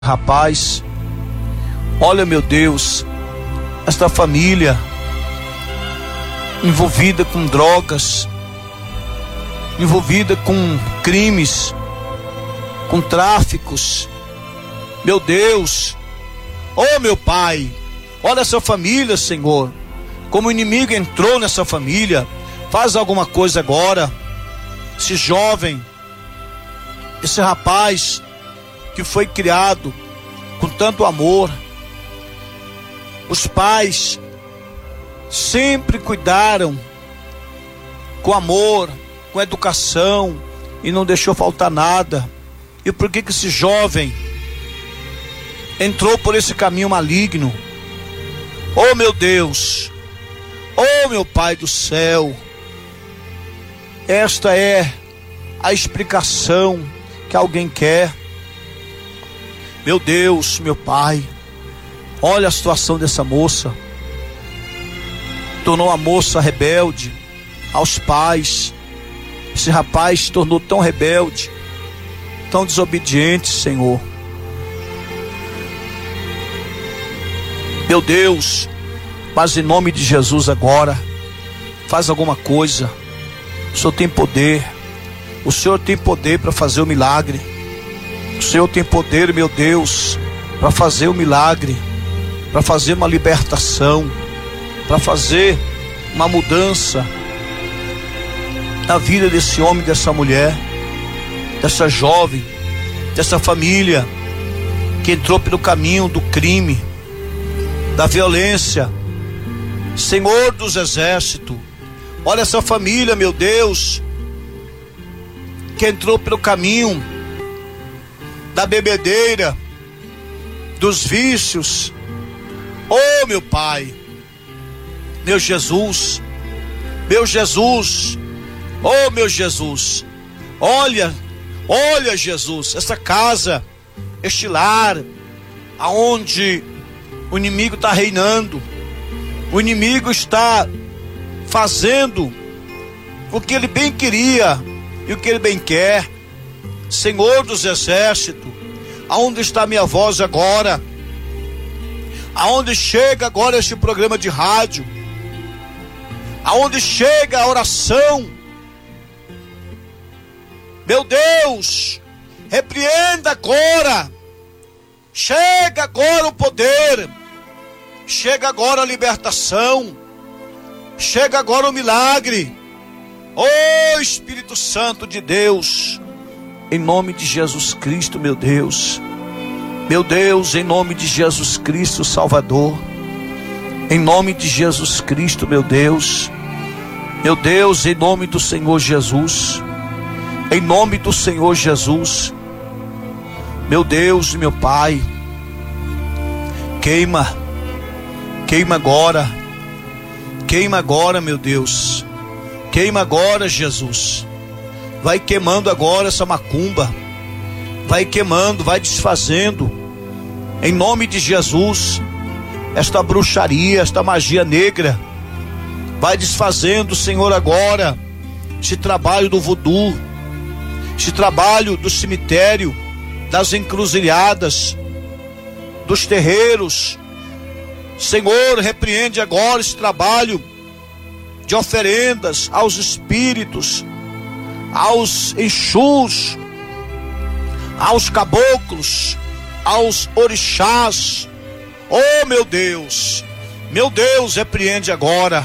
rapaz, olha, meu Deus, esta família envolvida com drogas, envolvida com crimes, com tráficos, meu Deus, oh meu Pai, olha essa família, Senhor, como o inimigo entrou nessa família. Faz alguma coisa agora. Esse jovem, esse rapaz que foi criado com tanto amor, os pais sempre cuidaram com amor, com educação, e não deixou faltar nada. E por que esse jovem entrou por esse caminho maligno? Oh meu Deus, oh meu Pai do céu, esta é a explicação que alguém quer. Meu Deus, meu Pai, olha a situação dessa moça. Tornou a moça rebelde aos pais. Esse rapaz se tornou tão rebelde, tão desobediente, Senhor. Meu Deus, mas em nome de Jesus agora, faz alguma coisa. O Senhor tem poder. O Senhor tem poder para fazer o milagre. O Senhor tem poder, meu Deus, para fazer o milagre, para fazer uma libertação, para fazer uma mudança na vida desse homem, dessa mulher, dessa jovem, dessa família que entrou pelo caminho do crime, da violência. Senhor dos exércitos, olha essa família, meu Deus, que entrou pelo caminho da bebedeira, dos vícios. Oh meu Pai, meu Jesus, meu Jesus, oh meu Jesus, olha Jesus, essa casa, este lar, aonde o inimigo está reinando, o inimigo está fazendo o que ele bem queria e o que ele bem quer. Senhor dos exércitos, aonde está minha voz agora? Aonde chega agora este programa de rádio? Aonde chega a oração? Meu Deus, repreenda agora. Chega agora o poder. Chega agora a libertação. Chega agora o milagre. Oh Espírito Santo de Deus, em nome de Jesus Cristo, meu Deus, em nome de Jesus Cristo, Salvador, em nome de Jesus Cristo, meu Deus, em nome do Senhor Jesus, em nome do Senhor Jesus, meu Deus e meu Pai, queima agora, meu Deus, queima agora, Jesus. Vai queimando agora essa macumba. Vai queimando, vai desfazendo. Em nome de Jesus, esta bruxaria, esta magia negra. Vai desfazendo, Senhor, agora. Esse trabalho do voodoo. Esse trabalho do cemitério, das encruzilhadas, dos terreiros. Senhor, repreende agora esse trabalho de oferendas aos espíritos, aos exus, aos caboclos, aos orixás. Oh meu Deus, repreende agora,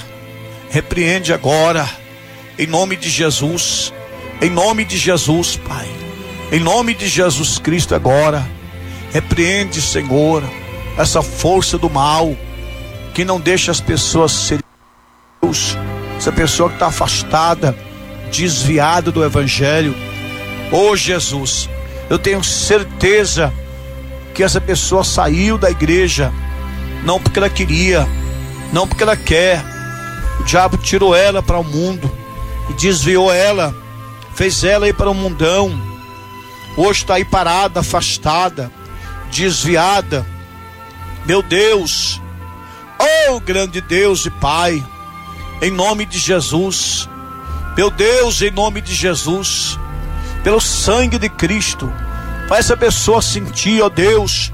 em nome de Jesus, Pai, em nome de Jesus Cristo agora, repreende, Senhor, essa força do mal, que não deixa as pessoas serem Deus, essa pessoa que está afastada, desviada do Evangelho. Oh Jesus, eu tenho certeza que essa pessoa saiu da igreja, não porque ela queria, não porque ela quer. O diabo tirou ela para o mundo e desviou ela, fez ela ir para o mundão. Hoje está aí parada, afastada, desviada. Meu Deus, oh grande Deus e Pai, em nome de Jesus, meu Deus, em nome de Jesus, pelo sangue de Cristo, Faz essa pessoa sentir, ó Deus,